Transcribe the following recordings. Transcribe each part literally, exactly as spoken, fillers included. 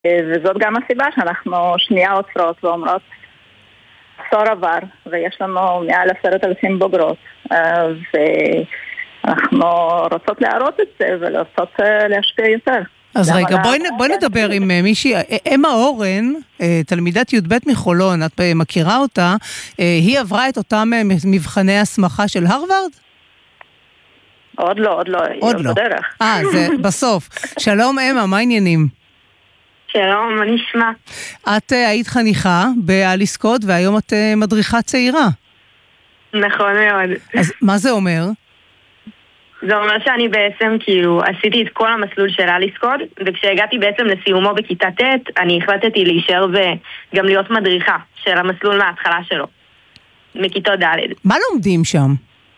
וזאת גם הסיבה שאנחנו שנייה עוצרות ואומרות, עשור עבר, ויש לנו מעל עשרת אלפים בוגרות, ואנחנו רוצות להראות את זה ולרצות להשפיע יותר. אז רגע, בואי, בואי נדבר עם מישהי, אמה אורן, תלמידת י"ב מחולון, את מכירה אותה, היא עברה את אותם מבחני הסמכה של הרווארד? עוד לא, עוד לא, עוד לא. בדרך. אה, זה בסוף. שלום אמה, מה העניינים? שלום, מה נשמע? את היית חניכה באליס קוד, והיום את מדריכה צעירה. נכון מאוד. אז מה זה אומר? זה אומר שאני בעצם כאילו עשיתי את כל המסלול של אליס קוד, וכשהגעתי בעצם לסיומו בכיתה ט', אני החלטתי להישאר וגם להיות מדריכה של המסלול מההתחלה שלו, מכיתות ד'. מה לומדים שם?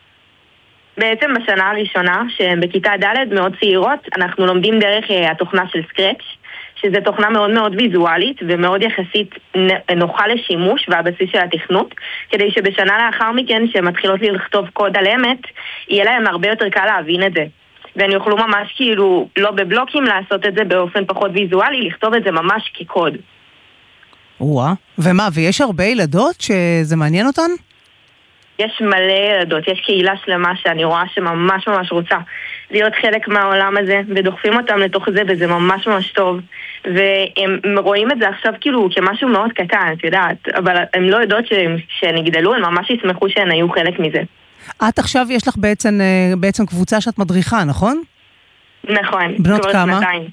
בעצם בשנה הראשונה, שבכיתה ד' מאוד צעירות, אנחנו לומדים דרך התוכנה של סקרץ', שזה תוכנה מאוד מאוד ויזואלית ומאוד יחסית נוחה לשימוש והבסיס של התכנות, כדי שבשנה לאחר מכן שמתחילות לכתוב קוד על אמת, יהיה להם הרבה יותר קל להבין את זה. והן יוכלו ממש כאילו לא בבלוקים לעשות את זה באופן פחות ויזואלי, לכתוב את זה ממש כקוד. וואה, ומה, ויש הרבה ילדות שזה מעניין אותן? יש מלא ילדות, יש קהילה שלמה שאני רואה שממש ממש רוצה להיות חלק מהעולם הזה, ודוחפים אותם לתוך זה, וזה ממש ממש טוב. והם רואים את זה עכשיו כאילו כמשהו מאוד קטן, את יודעת, אבל הם לא יודעות שהן יגדלו, הם ממש ישמחו שהן היו חלק מזה. את עכשיו יש לך בעצם, בעצם קבוצה שאת מדריכה, נכון? נכון. בנות כמה? שנתיים.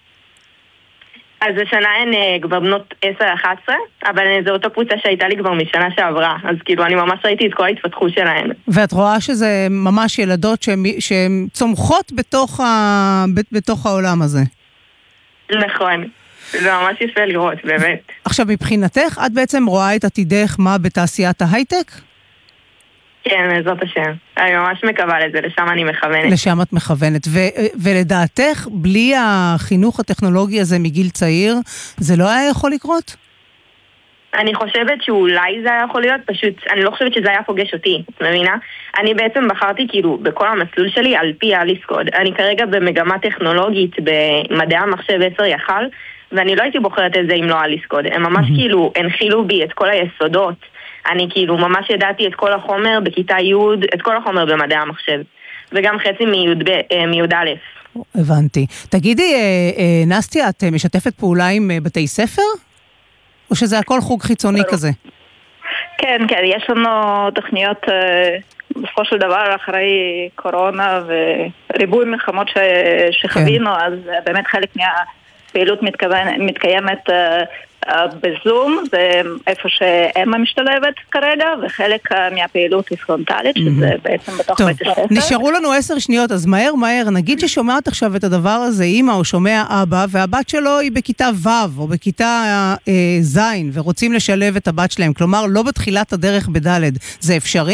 אז השנה הן כבר בנות עשר אחת עשרה, אבל זו אותה קבוצה שהייתה לי כבר משנה שעברה, אז כאילו אני ממש ראיתי את כל ההתפתחות שלהן. ואת רואה שזה ממש ילדות שהן צומחות בתוך, ה... בתוך העולם הזה. נכון, זה ממש יפה לראות, באמת. עכשיו מבחינתך, את בעצם רואה את עתידך מה בתעשיית ההייטק? כן, זאת השם. אני ממש מקווה לזה, לשם אני מכוונת. לשם את מכוונת. ו- ולדעתך, בלי החינוך הטכנולוגי הזה מגיל צעיר, זה לא היה יכול לקרות? אני חושבת שאולי זה היה יכול להיות, פשוט, אני לא חושבת שזה היה פוגש אותי, את מבינה? אני בעצם בחרתי כאילו בכל המסלול שלי על פי אליס קוד. אני כרגע במגמה טכנולוגית במדעי המחשב עשר יחל, ואני לא הייתי בוחרת את זה אם לא אליס קוד. הם ממש כאילו הנחילו בי את כל היסודות. אני כאילו ממש ידעתי את כל החומר בכיתה י', את כל החומר במדעי המחשב. וגם חצי מי"ד א'. הבנתי. תגידי, נסטיה, את משתפת פעולה עם בתי ספר? או שזה הכל חוג חיצוני כזה? כן, כן, יש לנו תוכניות בסופו של דבר אחרי קורונה וריבוי מלחמות שחווינו, אז באמת חלק מהפעילות מתקיימת בזום, זה איפה שאמה משתלבת כרגע, וחלק מהפעילות היא פרונטלית, שזה בעצם בתוך בית הספר. נשארו לנו עשר שניות, אז מהר מהר, נגיד ששומעת עכשיו את הדבר הזה, אמא או שומע אבא, והבת שלו היא בכיתה ו' או בכיתה ז', ורוצים לשלב את הבת שלהם, כלומר לא בתחילת הדרך בד', זה אפשרי?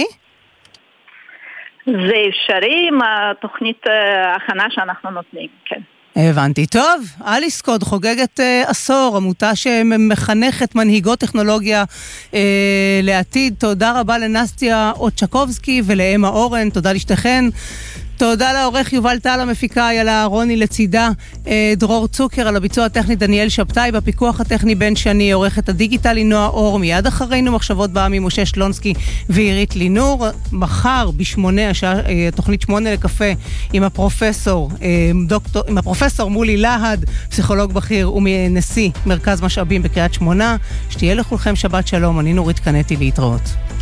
זה אפשרי עם התוכנית ההכנה שאנחנו נותנים, כן. הבנתי. טוב, אליס קוד חוגגת אה, עשור, עמותה שמחנכת מנהיגות טכנולוגיה אה, לעתיד. תודה רבה לנסטיה אוצ'קובסקי ולאמה אורן, תודה לשתכן. תודה לעורך יובל טל המפיקה, ילה רוני לצידה, אה, דרור צוקר על הביצוע הטכני דניאל שבתאי, בפיקוח הטכני בן שני, עורכת הדיגיטלי נועה אור, מיד אחרינו מחשבות באה ממשה שלונסקי ועירית לינור. מחר בשמונה, השעה, אה, תוכנית שמונה לקפה עם הפרופסור, אה, דוקטור, עם הפרופסור מולי להד, פסיכולוג בכיר ומנשיא מרכז משאבים בקריית שמונה. שתהיה לכולכם שבת שלום, אני נורית קנטי להתראות.